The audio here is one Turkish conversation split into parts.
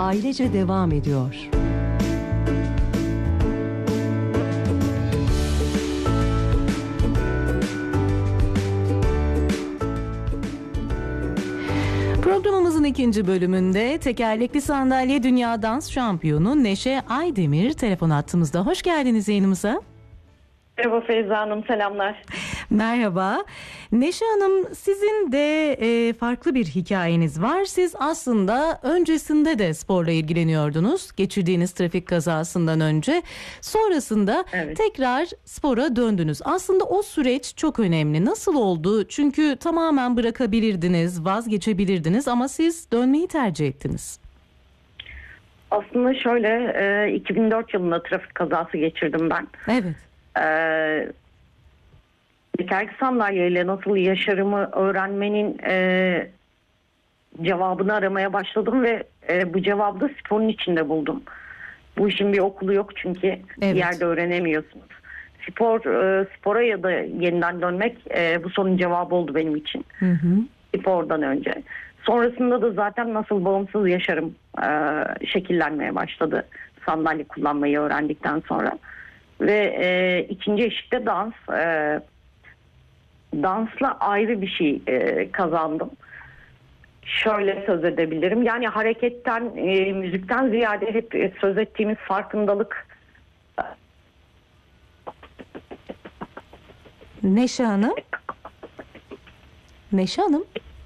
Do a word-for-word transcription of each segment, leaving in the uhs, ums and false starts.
ailece devam ediyor. Programımızın ikinci bölümünde tekerlekli sandalye dünya dans şampiyonu Neşe Aydemir telefon hattımızda. Hoş geldiniz yayınımıza. Merhaba Feyza Hanım, selamlar. Merhaba. Neşe Hanım, sizin de e, farklı bir hikayeniz var. Siz aslında öncesinde de sporla ilgileniyordunuz. Geçirdiğiniz trafik kazasından önce. Sonrasında evet. tekrar spora döndünüz. Aslında o süreç çok önemli. Nasıl oldu? Çünkü tamamen bırakabilirdiniz, vazgeçebilirdiniz ama siz dönmeyi tercih ettiniz. Aslında şöyle, e, iki bin dört yılında trafik kazası geçirdim ben. Evet. Ee, tekerlekli sandalyeyle nasıl yaşarımı öğrenmenin e, cevabını aramaya başladım ve e, bu cevabı da sporun içinde buldum. Bu işin bir okulu yok çünkü evet. bir yerde öğrenemiyorsunuz. Spor, e, spora ya da yeniden dönmek e, bu sorunun cevabı oldu benim için. Hı hı. Spordan önce. Sonrasında da zaten nasıl bağımsız yaşarım e, şekillenmeye başladı sandalye kullanmayı öğrendikten sonra. Ve e, ikinci eşikte dans. E, dansla ayrı bir şey e, kazandım. Şöyle söz edebilirim. Yani hareketten, e, müzikten ziyade hep e, söz ettiğimiz farkındalık. Neşe Hanım. Neşe Hanım.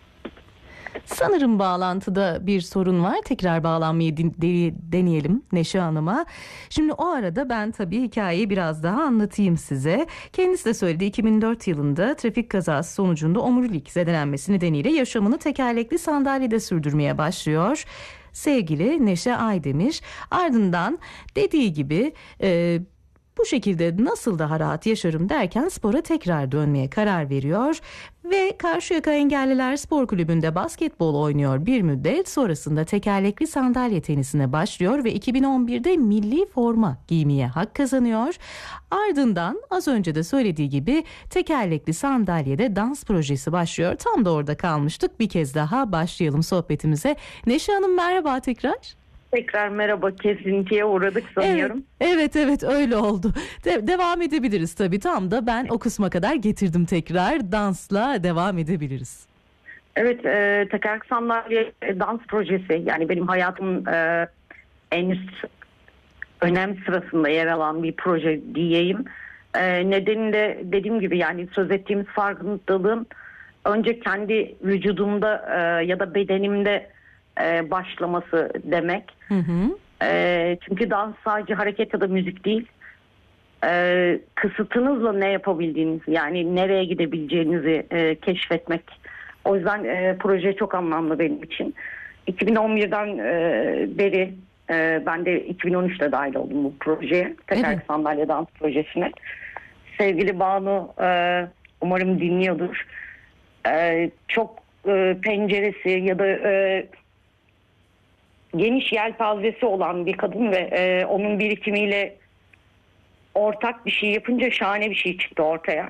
Sanırım bağlantıda bir sorun var. Tekrar bağlanmayı deneyelim Neşe Hanım'a. Şimdi o arada ben tabii hikayeyi biraz daha anlatayım size. Kendisi de söyledi, iki bin dört yılında trafik kazası sonucunda omurilik zedelenmesi nedeniyle yaşamını tekerlekli sandalyede sürdürmeye başlıyor. Sevgili Neşe Aydemir, ardından dediği gibi e, bu şekilde nasıl daha rahat yaşarım derken spora tekrar dönmeye karar veriyor ve Karşıyaka Engelliler Spor Kulübü'nde basketbol oynuyor bir müddet. Sonrasında tekerlekli sandalye tenisine başlıyor ve iki bin on birde milli forma giymeye hak kazanıyor. Ardından az önce de söylediği gibi tekerlekli sandalyede dans projesi başlıyor. Tam da orada kalmıştık. Bir kez daha başlayalım sohbetimize. Neşe Hanım, merhaba tekrar. Tekrar merhaba, kesintiye uğradık sanıyorum. Evet evet, evet öyle oldu. De- devam edebiliriz tabii. Tam da ben o kısma kadar getirdim tekrar. Dansla devam edebiliriz. Evet, e, tekerlekli sandalye dans projesi, yani benim hayatımın e, en üst önem sırasında yer alan bir proje diyeyim. E, nedeni de dediğim gibi, yani söz ettiğimiz farkındalığın önce kendi vücudumda e, ya da bedenimde e, başlaması demek. Hı hı. E, çünkü dans sadece hareket ya da müzik değil. E, kısıtınızla ne yapabildiğiniz, yani nereye gidebileceğinizi e, keşfetmek. O yüzden e, proje çok anlamlı benim için. iki bin on birden e, beri e, ben de iki bin on üçte dahil oldum bu projeye. Tekerlekli evet. sandalye dans projesine. Sevgili Banu e, umarım dinliyordur. E, çok e, penceresi ya da e, geniş yelpazesi olan bir kadın ve e, onun birikimiyle ortak bir şey yapınca şahane bir şey çıktı ortaya.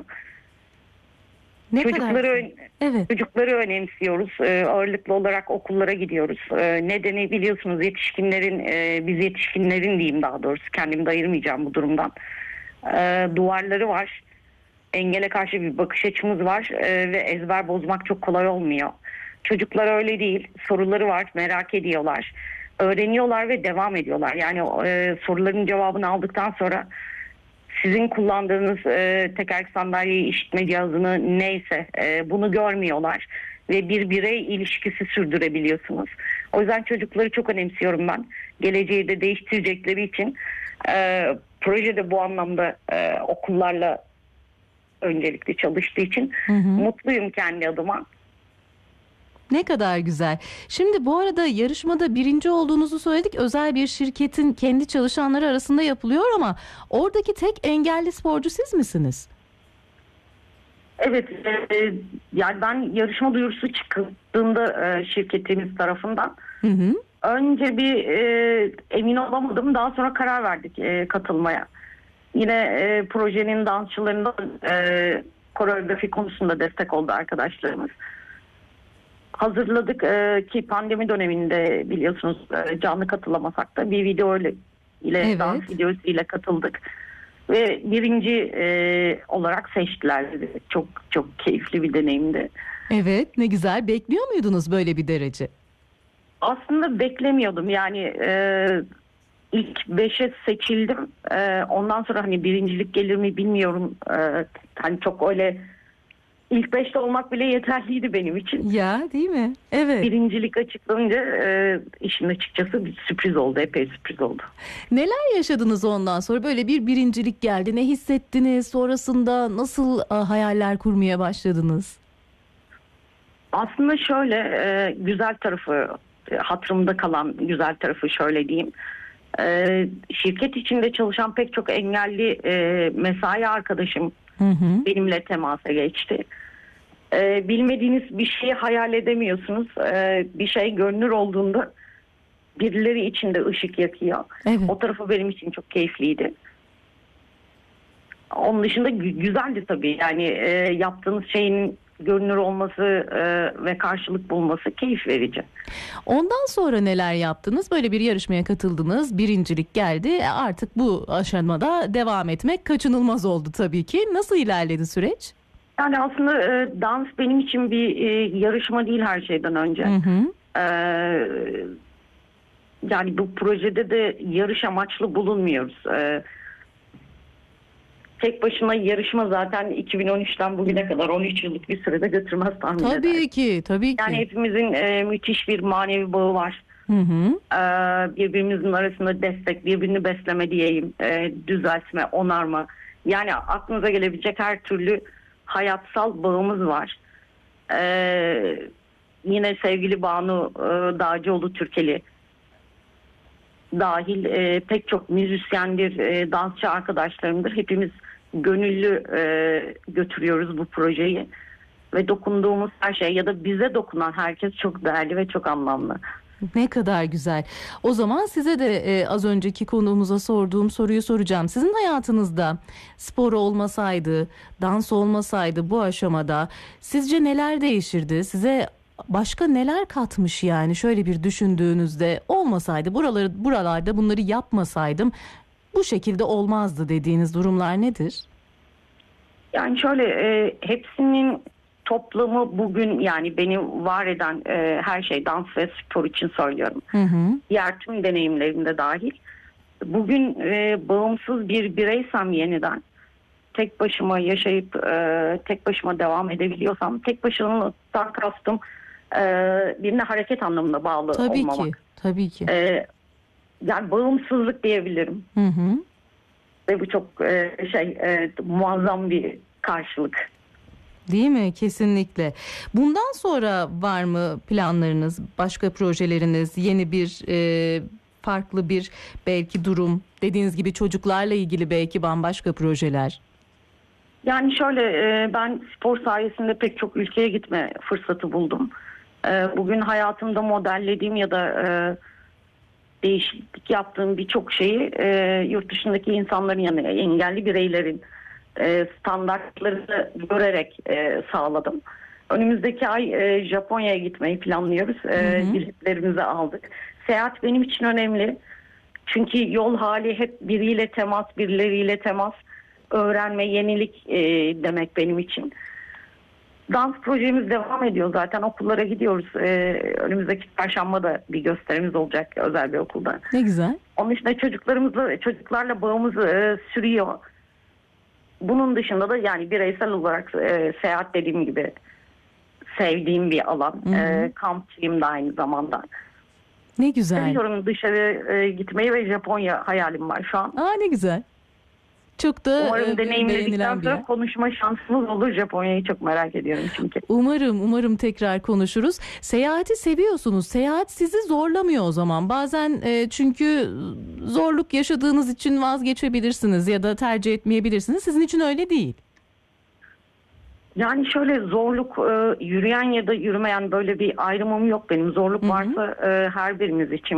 Ne çocukları evet. çocukları önemsiyoruz. E, ağırlıklı olarak okullara gidiyoruz. E, nedeni biliyorsunuz, yetişkinlerin e, biz yetişkinlerin diyeyim daha doğrusu, kendimi de ayırmayacağım bu durumdan. E, duvarları var. Engele karşı bir bakış açımız var e, ve ezber bozmak çok kolay olmuyor. Çocuklar öyle değil. Soruları var, merak ediyorlar. Öğreniyorlar ve devam ediyorlar. Yani e, soruların cevabını aldıktan sonra sizin kullandığınız e, tekerlekli sandalyeyi, işitme cihazını neyse e, bunu görmüyorlar. Ve bir birey ilişkisi sürdürebiliyorsunuz. O yüzden çocukları çok önemsiyorum ben. Geleceği de değiştirecekleri için e, projede bu anlamda e, okullarla öncelikli çalıştığı için hı hı. mutluyum kendi adıma. Ne kadar güzel. Şimdi bu arada yarışmada birinci olduğunuzu söyledik. Özel bir şirketin kendi çalışanları arasında yapılıyor ama oradaki tek engelli sporcu siz misiniz? Evet. E, yani ben yarışma duyurusu çıktığında e, şirketimiz tarafından hı hı. önce bir e, emin olamadım. Daha sonra karar verdik e, katılmaya. Yine e, projenin dansçılarından e, koreografi konusunda destek oldu arkadaşlarımız. hazırladık ee, ki pandemi döneminde biliyorsunuz e, canlı katılamasak da bir video ile, ile Evet. dans videosu ile katıldık. Ve birinci e, olarak seçtiler. Çok çok keyifli bir deneyimdi. Evet, ne güzel. Bekliyor muydunuz böyle bir derece? Aslında beklemiyordum. Yani e, ilk beşe seçildim. E, ondan sonra hani birincilik gelir mi bilmiyorum. E, hani çok öyle ilk beşte olmak bile yeterliydi benim için. Ya, değil mi? Evet. Birincilik açıklanınca e, işin açıkçası bir sürpriz oldu. Epey sürpriz oldu. Neler yaşadınız ondan sonra? Böyle bir birincilik geldi. Ne hissettiniz? Sonrasında nasıl a, hayaller kurmaya başladınız? Aslında şöyle e, güzel tarafı, e, hatırımda kalan güzel tarafı şöyle diyeyim. E, şirket içinde çalışan pek çok engelli e, mesai arkadaşım Hı hı. benimle temasa geçti. E, bilmediğiniz bir şeyi hayal edemiyorsunuz. E, bir şey görünür olduğunda birileri içinde ışık yakıyor. Evet. O tarafı benim için çok keyifliydi. Onun dışında gü- güzeldi tabii. Yani e, yaptığınız şeyin görünür olması e, ve karşılık bulması keyif verici. Ondan sonra neler yaptınız? Böyle bir yarışmaya katıldınız. Birincilik geldi. E, Artık bu aşamada devam etmek kaçınılmaz oldu tabii ki. Nasıl ilerledi süreç? Yani aslında e, dans benim için bir e, yarışma değil her şeyden önce. Hı hı. E, yani bu projede de yarış amaçlı bulunmuyoruz. E, tek başına yarışma zaten iki bin on üçten bugüne kadar on üç yıllık bir sürede götürmez tahmin ederim. Tabii ki, tabii ki. Yani hepimizin e, müthiş bir manevi bağı var. Hı hı. Ee, birbirimizin arasında destek, birbirini besleme diyeyim, e, düzeltme, onarma. Yani aklınıza gelebilecek her türlü hayatsal bağımız var. Ee, yine sevgili Banu e, Dağcıoğlu Türkeli dahil e, pek çok müzisyendir, e, dansçı arkadaşlarımdır. Hepimiz gönüllü e, götürüyoruz bu projeyi. Ve dokunduğumuz her şey ya da bize dokunan herkes çok değerli ve çok anlamlı. Ne kadar güzel. O zaman size de e, az önceki konuğumuza sorduğum soruyu soracağım. Sizin hayatınızda spor olmasaydı, dans olmasaydı bu aşamada sizce neler değişirdi? Size başka neler katmış yani? Şöyle bir düşündüğünüzde olmasaydı, buraları buralarda bunları yapmasaydım bu şekilde olmazdı dediğiniz durumlar nedir? Yani şöyle e, hepsinin toplamı bugün yani beni var eden e, her şey dans ve spor için söylüyorum. Hı hı. Diğer tüm deneyimlerimde dahil. Bugün e, bağımsız bir bireysem yeniden tek başıma yaşayıp e, tek başıma devam edebiliyorsam tek başımalıktan kastım e, birine hareket anlamında bağlı Tabii olmamak. ki, tabii ki. E, yani bağımsızlık diyebilirim. Hı hı. Ve bu çok e, şey e, muazzam bir karşılık. Değil mi? Kesinlikle. Bundan sonra var mı planlarınız, başka projeleriniz, yeni bir e, farklı bir belki durum, dediğiniz gibi çocuklarla ilgili belki bambaşka projeler? Yani şöyle e, ben spor sayesinde pek çok ülkeye gitme fırsatı buldum. E, bugün hayatımda modellediğim ya da e, değişiklik yaptığım birçok şeyi e, yurt dışındaki insanların yani engelli bireylerin e, standartlarını görerek e, sağladım. Önümüzdeki ay e, Japonya'ya gitmeyi planlıyoruz. E, Hı hı. biletlerimizi aldık. Seyahat benim için önemli. Çünkü yol hali hep biriyle temas, birileriyle temas, öğrenme, yenilik e, demek benim için. Dans projemiz devam ediyor zaten. Okullara gidiyoruz. Ee, önümüzdeki çarşamba da bir gösterimiz olacak özel bir okulda. Ne güzel. Onun dışında çocuklarımızla, çocuklarla bağımız e, sürüyor. Bunun dışında da yani bireysel olarak e, seyahat dediğim gibi sevdiğim bir alan. Hı hı. E, kampçıyım da aynı zamanda. Ne güzel. Seviyorum dışarı e, gitmeyi ve Japonya hayalim var şu an. Aa, ne güzel. Çok da Umarım e, deneyimledikten beğenilen bir sonra yer. konuşma şansımız olur. Japonya'yı çok merak ediyorum çünkü. Umarım, umarım tekrar konuşuruz. Seyahati seviyorsunuz. Seyahat sizi zorlamıyor o zaman. Bazen e, çünkü zorluk yaşadığınız için vazgeçebilirsiniz ya da tercih etmeyebilirsiniz. Sizin için öyle değil. Yani şöyle zorluk e, yürüyen ya da yürümeyen böyle bir ayrımım yok benim. Zorluk Hı hı. varsa e, her birimiz için